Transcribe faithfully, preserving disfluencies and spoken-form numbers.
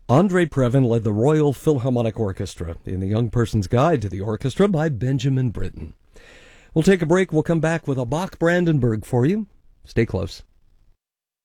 Andre Previn led the Royal Philharmonic Orchestra in The Young Person's Guide to the Orchestra by Benjamin Britten. We'll take a break. We'll come back with a Bach Brandenburg for you. Stay close.